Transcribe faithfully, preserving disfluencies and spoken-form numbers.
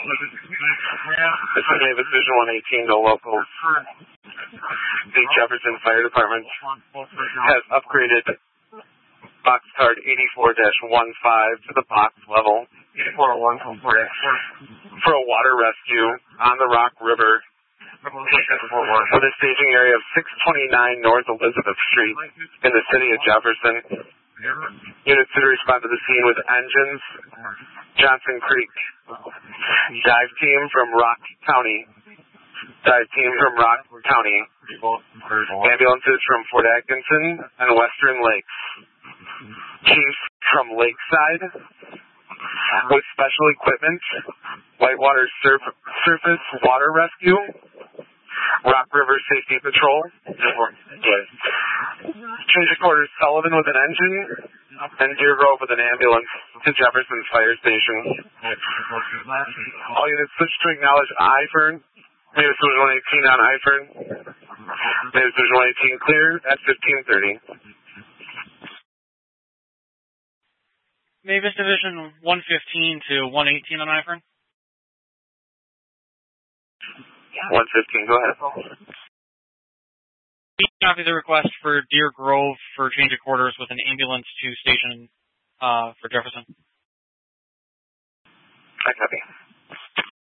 This is Davis Vision one eighteen to locals. The Jefferson Fire Department has upgraded box card eighty-four dash fifteen to the box level for a water rescue on the Rock River with a staging area of six twenty-nine North Elizabeth Street in the city of Jefferson. Units to respond to the scene with engines, Johnson Creek. Dive team from Rock County. Dive team from Rock County. Ambulances from Fort Atkinson and Western Lakes. Chiefs from Lakeside with special equipment, Whitewater surf, Surface Water Rescue, Rock River Safety Patrol, change of quarters Sullivan with an engine, and Deer Grove with an ambulance to Jefferson's Fire Station. All units switch to acknowledge I-Fern. Davis Division one eighteen on I-Fern. Davis Division one eighteen clear at fifteen thirty. Mavis Division one fifteen to one eighteen on I-Fern. one fifteen, go ahead. Copy the request for Deer Grove for change of quarters with an ambulance to station uh, for Jefferson. I copy.